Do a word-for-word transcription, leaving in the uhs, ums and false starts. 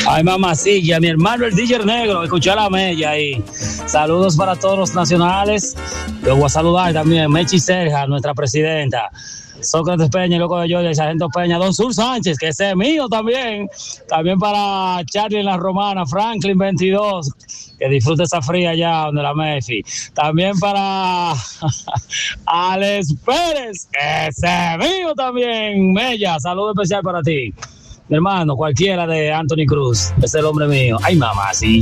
Ay, mamacilla, mi hermano el D J Negro, escuché a la Mella ahí. Saludos para todos los nacionales. Yo voy a saludar también Mechi Serja, nuestra presidenta. Sócrates Peña, el loco de Georgia, el sargento Peña, Don Sur Sánchez, que ese es mío también. También para Charlie en la Romana, Franklin veintidós, que disfrute esa fría allá donde la Mefi. También para Alex Pérez, que ese es mío también. Mella, saludo especial para ti. Mi hermano, cualquiera de Anthony Cruz, ese es el hombre mío. Ay, mamá, sí.